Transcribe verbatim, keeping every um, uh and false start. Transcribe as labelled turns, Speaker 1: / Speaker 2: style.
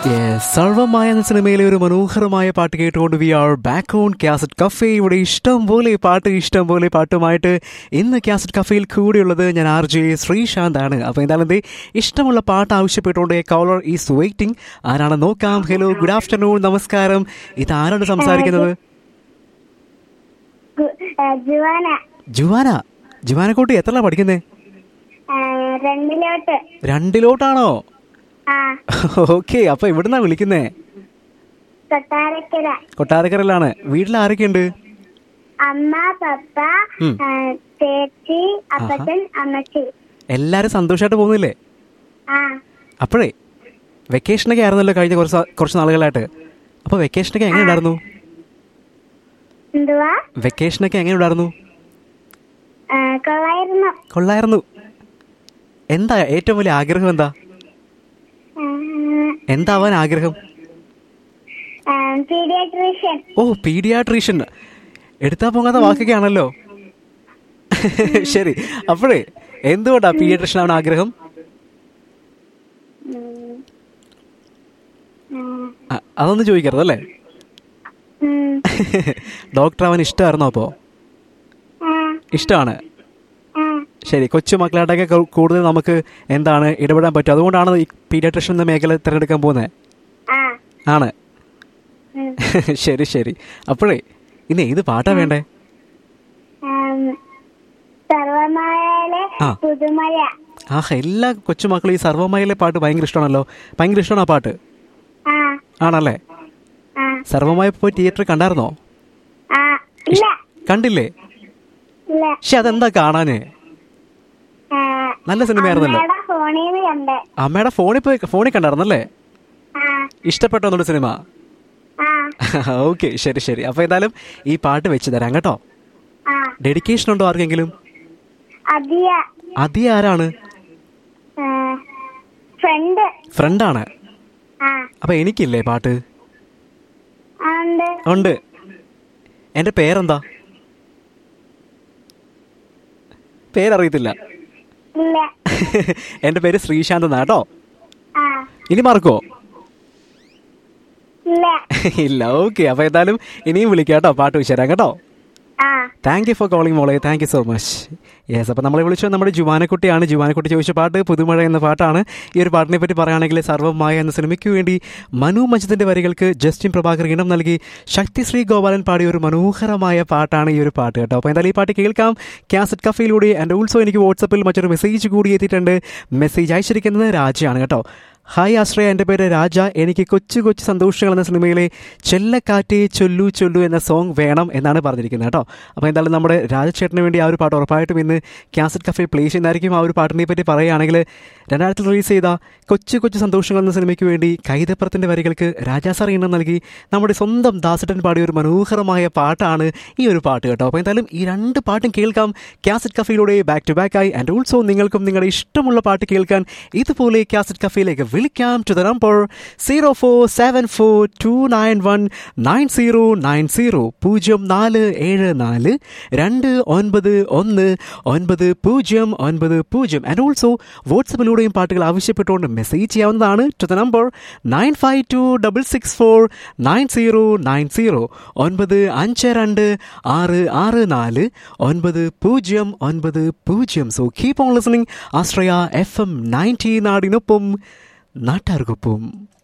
Speaker 1: Yes, സർവമായ എന്ന സിനിമയിലെ ഒരു മനോഹരമായ പാട്ട് കേട്ടുകൊണ്ട് V are back on cassette cafe. ഇവിടെ ഇഷ്ടം പോലെ പാട്ട് ഇഷ്ടം പോലെ പാട്ടുമായിട്ട് ഇന്ന് കാസറ്റ് കഫേയിൽ കൂടെയുള്ളത് ഞാൻ ആർ ജെ ശ്രീശാന്ത് ആണ്. അപ്പോൾ എന്തായാലും എന്തേ ഇഷ്ടമുള്ള പാട്ട് ആവശ്യപ്പെട്ടുകൊണ്ട് കോളർ ഈസ് വെയിറ്റിംഗ്. ആരാണ് നോക്കാം. ഹലോ, ഗുഡ് ആഫ്റ്റർനൂൺ, നമസ്കാരം. ഇത് ആരാണ് സംസാരിക്കുന്നത്? ജുവാന. ജുവാനക്കുട്ടി എത്രയാ പഠിക്കുന്നേ?
Speaker 2: രണ്ടിലോട്ട്.
Speaker 1: രണ്ടിലോട്ടാണോ? ഓക്കെ. അപ്പൊ എവിടുന്നാ വിളിക്കുന്നേ?
Speaker 2: കൊട്ടാരക്കര.
Speaker 1: കൊട്ടാരക്കരയിലാണ്. വീട്ടിൽ ആരൊക്കെയുണ്ട്?
Speaker 2: അമ്മ, പപ്പ, ചേച്ചി, അപ്പച്ചൻ, അമ്മച്ചി.
Speaker 1: എല്ലാരും സന്തോഷമായിട്ട് പോകുന്നില്ലേ? അപ്പോഴേ വെക്കേഷനൊക്കെ ആയിരുന്നല്ലോ കഴിഞ്ഞ കുറച്ച് കുറച്ച് നാളുകളായിട്ട്. അപ്പൊ വെക്കേഷനൊക്കെ എങ്ങനെ ഉണ്ടായിരുന്നു?
Speaker 2: എന്തുവാ?
Speaker 1: വെക്കേഷനൊക്കെ എങ്ങനെ ഉണ്ടായിരുന്നു?
Speaker 2: കൊള്ളായിരുന്നു.
Speaker 1: കൊള്ളായിരുന്നു. എന്താ ഏറ്റവും വലിയ ആഗ്രഹം? എന്താ എന്താവാൻ ആഗ്രഹം?
Speaker 2: പീഡിയാട്രീഷ്യൻ.
Speaker 1: ഓ, പീഡിയാട്രീഷ്യൻ. എടുത്താ പോകാത്ത വാക്കൊക്കെ ആണല്ലോ. ശരി. അപ്പോഴേ എന്തുകൊണ്ടാ പീഡിയാട്രീഷ്യൻ ആവാൻ ആഗ്രഹം? അതൊന്നും ചോദിക്കരുതല്ലേ. ഡോക്ടർ ആവാൻ ഇഷ്ടമായിരുന്നോ? അപ്പോ ഇഷ്ടമാണ്. ശരി. കൊച്ചു മക്കളായിട്ടൊക്കെ കൂടുതൽ നമുക്ക് എന്താണ് ഇടപെടാൻ പറ്റും. അതുകൊണ്ടാണ് ഈ പീഡിയാട്രീഷ്യൻ എന്ന മേഖല തിരഞ്ഞെടുക്കാൻ പോകുന്നത്. ആണ്. ശരി ശരി. അപ്പോഴേ ഇനി ഏത് പാട്ടാ വേണ്ടേ? ആ, എല്ലാ കൊച്ചുമക്കളും ഈ സർവ്വമയിലെ പാട്ട് ഭയങ്കര ഇഷ്ടമാണല്ലോ. ഭയങ്കര ഇഷ്ടമാണ് ആ പാട്ട്. ആണല്ലേ? സർവ്വമായ പോയി തിയേറ്ററിൽ കണ്ടായിരുന്നോ? കണ്ടില്ലേ? പക്ഷെ അതെന്താ കാണാന്? നല്ല സിനിമയായിരുന്നല്ലോ. അമ്മയുടെ ഫോണിൽ പോയി ഫോണിൽ കണ്ടായിരുന്നല്ലേ? ഇഷ്ടപ്പെട്ടോ നമ്മുടെ സിനിമ? ഓക്കെ, ശരി ശരി. അപ്പൊ എന്തായാലും ഈ പാട്ട് വെച്ച് തരാം കേട്ടോ. ഡെഡിക്കേഷൻ ഉണ്ടോ ആർക്കെങ്കിലും? അതി ആരാണ്? ഫ്രണ്ടാണ്. അപ്പൊ എനിക്കില്ലേ പാട്ട്? ഉണ്ട്. എന്റെ പേരെന്താ? പേരറിയത്തില്ല. എന്റെ പേര് ശ്രീശാന്ത് എന്നാ കേട്ടോ. ഇനി മറക്കോ? ഇല്ല. ഓക്കെ. അപ്പൊ എന്തായാലും ഇനിയും വിളിക്കാം കേട്ടോ. പാട്ട് വെച്ച് തരാം കേട്ടോ. താങ്ക് യു ഫോർ കോളിംഗ് മോളെ. Thank you so much. Yes. അപ്പോൾ നമ്മളെ വിളിച്ചത് നമ്മുടെ ജുവാനക്കുട്ടിയാണ്. ജുവാനക്കുട്ടി ചോദിച്ച പാട്ട് പുതുമഴ എന്ന പാട്ടാണ്. ഈ ഒരു പാട്ടിനെ പറ്റി പറയുകയാണെങ്കിൽ സർവ്വമായ എന്ന സിനിമയ്ക്ക് വേണ്ടി മനു മജിദിന്റെ വരികൾക്ക് ജസ്റ്റിൻ പ്രഭാകർ ഇണം നൽകി ശക്തിശ്രീ ഗോപാലൻ പാടിയ ഒരു മനോഹരമായ പാട്ടാണ് ഈ ഒരു പാട്ട് കേട്ടോ. അപ്പോൾ എന്തായാലും ഈ പാട്ട് കേൾക്കാം കാസറ്റ് കഫയിലൂടെ. ആൻഡ് ഓൾസോ എനിക്ക് വാട്സപ്പിൽ മറ്റൊരു മെസ്സേജ് കൂടി എത്തിയിട്ടുണ്ട്. മെസ്സേജ് അയച്ചിരിക്കുന്നത് രാജയാണ് കേട്ടോ. ഹായ് ആശ്രയ, എൻ്റെ പേര് രാജ. എനിക്ക് കൊച്ചു കൊച്ചു സന്തോഷങ്ങൾ എന്ന സിനിമയിലെ ചെല്ലക്കാറ്റേ ചൊല്ലു ചൊല്ലു എന്ന സോങ് വേണം എന്നാണ് പറഞ്ഞിരിക്കുന്നത് കേട്ടോ. അപ്പോൾ എന്തായാലും നമ്മുടെ രാജചേട്ടന് വേണ്ടി ആ ഒരു പാട്ട് ഉറപ്പായിട്ടും ഇന്ന് കാസറ്റ് കഫേ പ്ലേ ചെയ്യുന്നതായിരിക്കും. ആ ഒരു പാട്ടിനെ പറ്റി പറയുകയാണെങ്കിൽ രണ്ടായിരത്തിൽ റിലീസ് ചെയ്ത കൊച്ചു കൊച്ചു സന്തോഷങ്ങൾ എന്ന സിനിമയ്ക്ക് വേണ്ടി കൈതപ്പുറത്തിൻ്റെ വരികൾക്ക് രാജാ സാർ ഇണം നൽകി നമ്മുടെ സ്വന്തം ദാസട്ടൻ പാടിയ ഒരു മനോഹരമായ പാട്ടാണ് ഈ ഒരു പാട്ട് കേട്ടോ. അപ്പോൾ എന്തായാലും ഈ രണ്ട് പാട്ടും കേൾക്കാം കാസറ്റ് കഫയിലൂടെ ബാക്ക് ടു ബാക്ക് ആയി. ആൻഡ് ഓൾസോ നിങ്ങൾക്കും നിങ്ങളുടെ ഇഷ്ടമുള്ള പാട്ട് കേൾക്കാൻ ഇതുപോലെ കാസറ്റ് കഫയിലേക്ക് വിളിക്കാം to the number zero four seven four to nine one nine zero nine zero പൂജ്യം നാല് ഏഴ് നാല് രണ്ട് ഒൻപത് ഒന്ന് ഒൻപത് പൂജ്യം ഒൻപത് പൂജ്യം. ആൻഡ് ഓൾസോ വാട്സപ്പിലൂടെയും പാട്ടുകൾ ആവശ്യപ്പെട്ടുകൊണ്ട് മെസ്സേജ് ചെയ്യാവുന്നതാണ് to the number nine five to double six four nine zero nine zero ഒൻപത് അഞ്ച് രണ്ട് ആറ് ആറ് നാല് ഒൻപത് പൂജ്യം ഒൻപത് പൂജ്യം. So keep on listening Ashraya F M ninety, നാടിനൊപ്പം നാട്ടാർക്കൊപ്പം.